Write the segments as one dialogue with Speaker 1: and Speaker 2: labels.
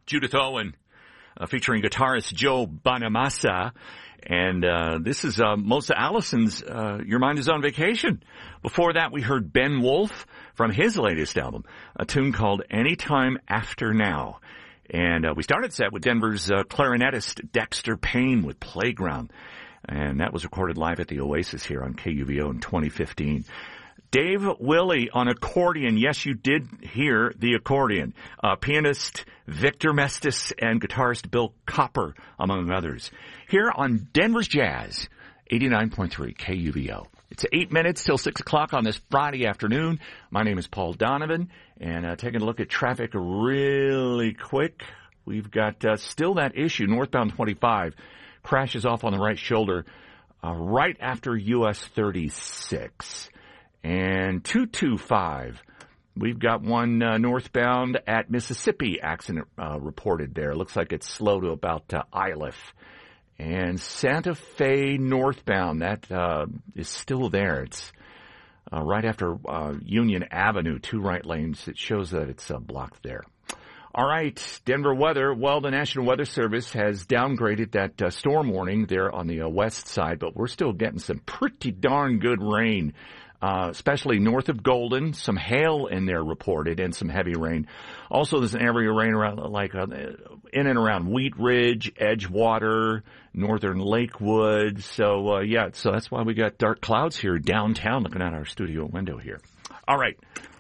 Speaker 1: Judith Owen, featuring guitarist Joe Bonamassa. And this is Mosa Allison's Your Mind Is on Vacation. Before that, we heard Ben Wolf from his latest album, a tune called Anytime After Now. And we started set with Denver's clarinetist Dexter Payne with Playground. And that was recorded live at the Oasis here on KUVO in 2015. Dave Willey on accordion. Yes, you did hear the accordion. Pianist Victor Mestis and guitarist Bill Copper, among others. Here on Denver's Jazz, 89.3 KUVO. It's 8 minutes till 6 o'clock on this Friday afternoon. My name is Paul Donovan, and taking a look at traffic really quick. We've got still that issue, northbound 25. Crashes off on the right shoulder right after US 36. And 225, we've got one northbound at Mississippi accident reported there. Looks like it's slow to about Iliff. And Santa Fe northbound, that is still there. It's right after Union Avenue, 2 right lanes. It shows that it's blocked there. All right, Denver weather. Well, the National Weather Service has downgraded that storm warning there on the west side, but we're still getting some pretty darn good rain, especially north of Golden. Some hail in there reported and some heavy rain. Also, there's an area of rain around, in and around Wheat Ridge, Edgewater, northern Lakewood. So, so that's why we got dark clouds here downtown looking out our studio window here. All right.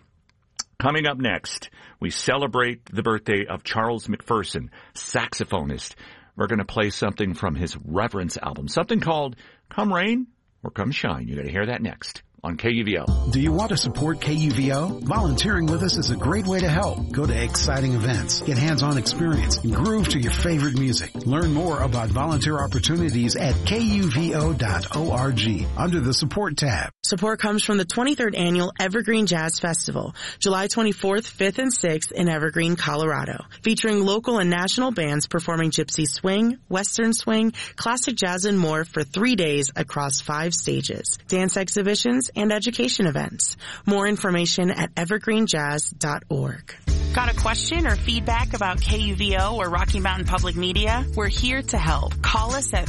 Speaker 1: Coming up next, we celebrate the birthday of Charles McPherson, saxophonist. We're going to play something from his Reverence album, something called Come Rain or Come Shine. You're going to hear that next on KUVO.
Speaker 2: Do you want to support KUVO? Volunteering with us is a great way to help. Go to exciting events, get hands-on experience, and groove to your favorite music. Learn more about volunteer opportunities at KUVO.org under the Support tab.
Speaker 3: Support comes from the 23rd Annual Evergreen Jazz Festival, July 24th, 5th, and 6th in Evergreen, Colorado, featuring local and national bands performing gypsy swing, western swing, classic jazz, and more for 3 days across 5 stages, dance exhibitions, and education events. More information at evergreenjazz.org.
Speaker 4: Got a question or feedback about KUVO or Rocky Mountain Public Media? We're here to help. Call us at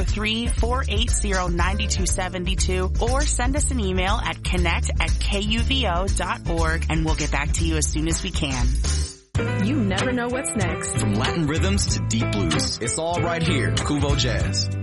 Speaker 4: 303-480-9272 or send us an email at connect@kuvo.org and we'll get back to you as soon as we can.
Speaker 5: You never know what's next.
Speaker 6: From Latin rhythms to deep blues, it's all right here, Kuvo Jazz.